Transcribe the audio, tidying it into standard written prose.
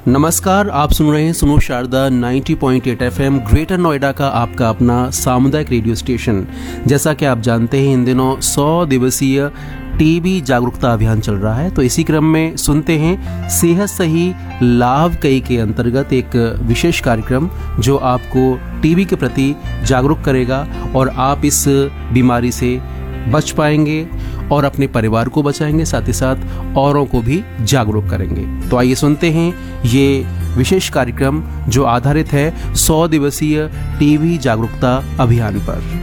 नमस्कार, आप सुन रहे हैं सुनो शारदा 90.8 एफएम ग्रेटर नोएडा का आपका अपना सामुदायिक रेडियो स्टेशन। जैसा कि आप जानते हैं, इन दिनों 100 दिवसीय टीबी जागरूकता अभियान चल रहा है। तो इसी क्रम में सुनते हैं सेहत सही लाभ कई के अंतर्गत एक विशेष कार्यक्रम जो आपको टीबी के प्रति जागरूक करेगा और आप इस बीमारी से बच पाएंगे और अपने परिवार को बचाएंगे, साथ ही साथ औरों को भी जागरूक करेंगे। तो आइए सुनते हैं ये विशेष कार्यक्रम जो आधारित है 100 दिवसीय टीबी जागरूकता अभियान पर।